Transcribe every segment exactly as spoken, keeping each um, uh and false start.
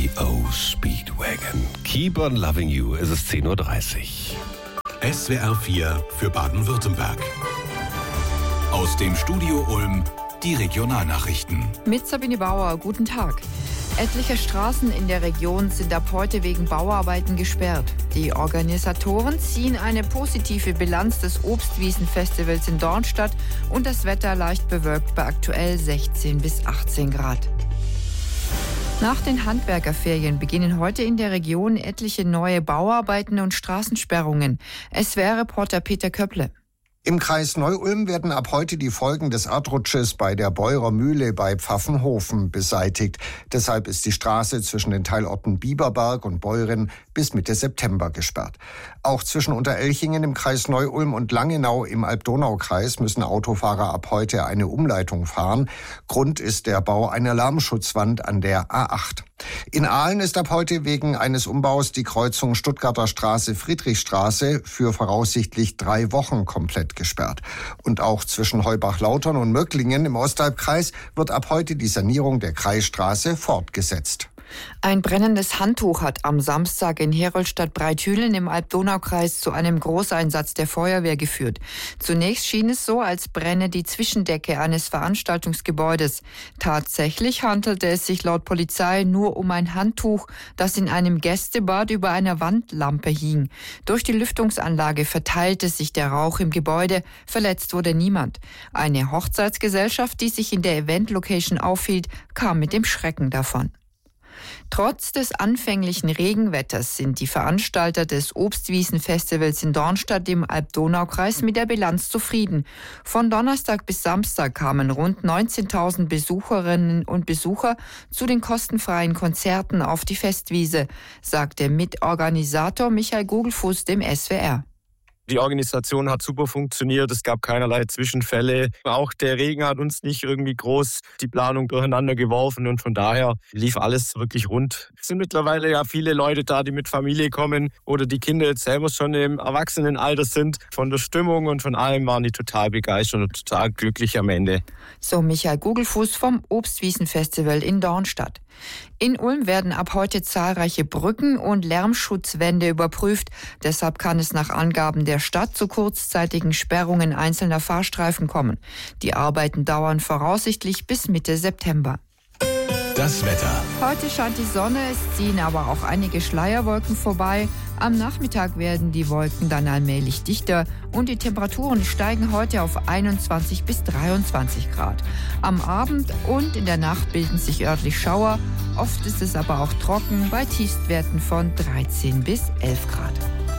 R E O Speedwagon. Keep on Loving You. Es ist zehn Uhr dreißig. S W R vier für Baden-Württemberg. Aus dem Studio Ulm die Regionalnachrichten. Mit Sabine Bauer, guten Tag. Etliche Straßen in der Region sind ab heute wegen Bauarbeiten gesperrt. Die Organisatoren ziehen eine positive Bilanz des Obstwiesenfestivals in Dornstadt und das Wetter leicht bewölkt bei aktuell sechzehn bis achtzehn Grad. Nach den Handwerkerferien beginnen heute in der Region etliche neue Bauarbeiten und Straßensperrungen. S W R-Reporter Peter Köpple. Im Kreis Neu-Ulm werden ab heute die Folgen des Erdrutsches bei der Beurer Mühle bei Pfaffenhofen beseitigt. Deshalb ist die Straße zwischen den Teilorten Bieberberg und Beuren bis Mitte September gesperrt. Auch zwischen Unterelchingen im Kreis Neu-Ulm und Langenau im Alb-Donau-Kreis müssen Autofahrer ab heute eine Umleitung fahren. Grund ist der Bau einer Lärmschutzwand an der A acht. In Aalen ist ab heute wegen eines Umbaus die Kreuzung Stuttgarter Straße-Friedrichstraße für voraussichtlich drei Wochen komplett gesperrt. Und auch zwischen Heubach-Lautern und Möcklingen im Ostalbkreis wird ab heute die Sanierung der Kreisstraße fortgesetzt. Ein brennendes Handtuch hat am Samstag in Heroldstadt-Breithülen im Alb-Donau-Kreis zu einem Großeinsatz der Feuerwehr geführt. Zunächst schien es so, als brenne die Zwischendecke eines Veranstaltungsgebäudes. Tatsächlich handelte es sich laut Polizei nur um ein Handtuch, das in einem Gästebad über einer Wandlampe hing. Durch die Lüftungsanlage verteilte sich der Rauch im Gebäude. Verletzt wurde niemand. Eine Hochzeitsgesellschaft, die sich in der Event-Location aufhielt, kam mit dem Schrecken davon. Trotz des anfänglichen Regenwetters sind die Veranstalter des Obstwiesenfestivals in Dornstadt im Alb-Donau-Kreis mit der Bilanz zufrieden. Von Donnerstag bis Samstag kamen rund neunzehntausend Besucherinnen und Besucher zu den kostenfreien Konzerten auf die Festwiese, sagt der Mitorganisator Michael Gugelfuß dem S W R. Die Organisation hat super funktioniert, es gab keinerlei Zwischenfälle. Auch der Regen hat uns nicht irgendwie groß die Planung durcheinander geworfen und von daher lief alles wirklich rund. Es sind mittlerweile ja viele Leute da, die mit Familie kommen oder die Kinder jetzt selber schon im Erwachsenenalter sind. Von der Stimmung und von allem waren die total begeistert und total glücklich am Ende. So Michael Gugelfuß vom Obstwiesenfestival in Dornstadt. In Ulm werden ab heute zahlreiche Brücken und Lärmschutzwände überprüft. Deshalb kann es nach Angaben der Stadt zu kurzzeitigen Sperrungen einzelner Fahrstreifen kommen. Die Arbeiten dauern voraussichtlich bis Mitte September. Das Wetter. Heute scheint die Sonne, es ziehen aber auch einige Schleierwolken vorbei. Am Nachmittag werden die Wolken dann allmählich dichter und die Temperaturen steigen heute auf einundzwanzig bis dreiundzwanzig Grad. Am Abend und in der Nacht bilden sich örtlich Schauer. Oft ist es aber auch trocken bei Tiefstwerten von dreizehn bis elf Grad.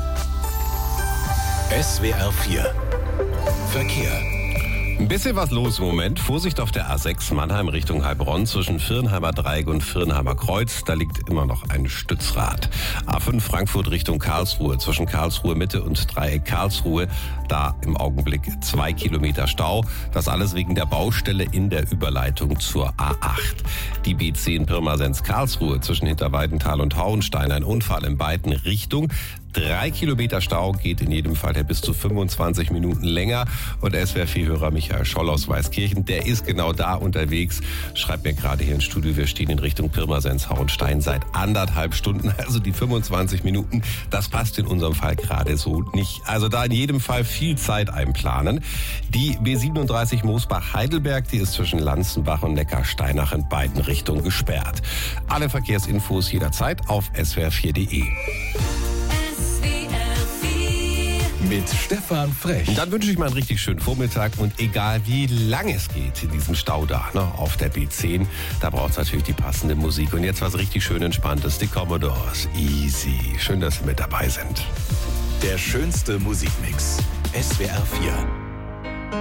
S W R vier Verkehr. Ein bisschen was los im Moment. Vorsicht auf der A sechs Mannheim Richtung Heilbronn zwischen Viernheimer Dreieck und Viernheimer Kreuz. Da liegt immer noch ein Stützrad. A fünf Frankfurt Richtung Karlsruhe zwischen Karlsruhe Mitte und Dreieck Karlsruhe. Da im Augenblick zwei Kilometer Stau. Das alles wegen der Baustelle in der Überleitung zur A acht. Die B zehn Pirmasens Karlsruhe zwischen Hinterweidenthal und Hauenstein. Ein Unfall in beiden Richtungen. Drei Kilometer Stau geht in jedem Fall bis zu fünfundzwanzig Minuten länger. Und S W R vier-Hörer Michael Scholl aus Weißkirchen, der ist genau da unterwegs. Schreibt mir gerade hier ins Studio, wir stehen in Richtung Pirmasens Hauenstein seit anderthalb Stunden. Also die fünfundzwanzig Minuten, das passt in unserem Fall gerade so nicht. Also da in jedem Fall viel Zeit einplanen. Die B siebenunddreißig Moosbach-Heidelberg, die ist zwischen Lanzenbach und Neckarsteinach in beiden Richtungen gesperrt. Alle Verkehrsinfos jederzeit auf S W R vier punkt de. Mit Stefan Frech. Und dann wünsche ich mal einen richtig schönen Vormittag und egal wie lang es geht in diesem Stau da, ne, auf der B zehn, da braucht es natürlich die passende Musik. Und jetzt was richtig schön Entspanntes, die Commodores. Easy. Schön, dass Sie mit dabei sind. Der schönste Musikmix. S W R vier.